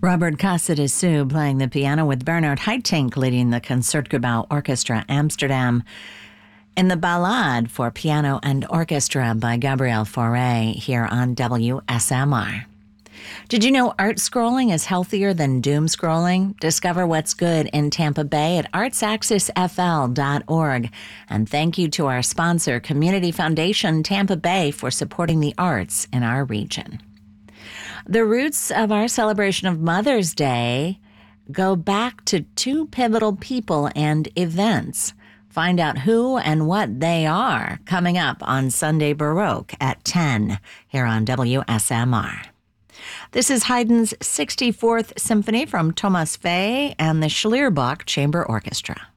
Robert Casadessu playing the piano with Bernard Haitink leading the Concertgebouw Orchestra Amsterdam. In the Ballade for Piano and Orchestra by Gabriel Fauré here on WSMR. Did you know art scrolling is healthier than doom scrolling? Discover what's good in Tampa Bay at artsaccessfl.org. And thank you to our sponsor, Community Foundation Tampa Bay, for supporting the arts in our region. The roots of our celebration of Mother's Day go back to two pivotal people and events. Find out who and what they are coming up on Sunday Baroque at 10 here on WSMR. This is Haydn's 64th Symphony from Thomas Fay and the Schlierbach Chamber Orchestra.